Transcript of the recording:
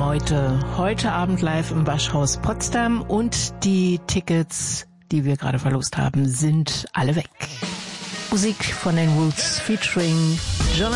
Meute. Heute Abend live im Waschhaus Potsdam und die Tickets, die wir gerade verlost haben, sind alle weg. Musik von den Roots featuring Jonathan